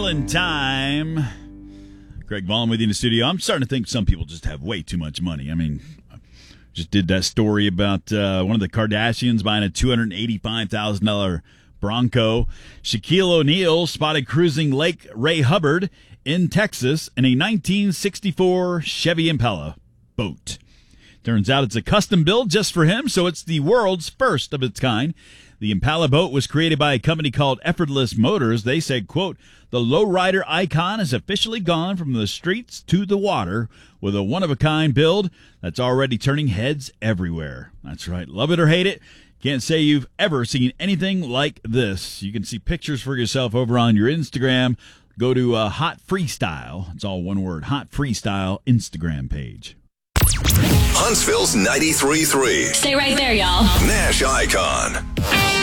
In time. Greg Vaughn with you in the studio. I'm starting to think some people just have way too much money. I mean, just did that story about one of the Kardashians buying a $285,000 Bronco. Shaquille O'Neal spotted cruising Lake Ray Hubbard in Texas in a 1964 Chevy Impala boat. Turns out it's a custom build just for him, so it's the world's first of its kind. The Impala boat was created by a company called Effortless Motors. They said, quote, "The lowrider icon has officially gone from the streets to the water with a one-of-a-kind build that's already turning heads everywhere." That's right. Love it or hate it, can't say you've ever seen anything like this. You can see pictures for yourself over on your Instagram. Go to Hot Freestyle. It's all one word, Hot Freestyle Instagram page. Huntsville's 93.3. Stay right there, y'all. Nash Icon.